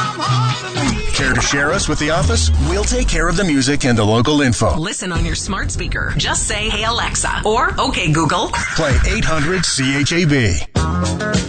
Care to share us with the office? We'll take care of the music and the local info. Listen on your smart speaker. Just say, "Hey Alexa," or "Okay Google." Play 800 CHAB.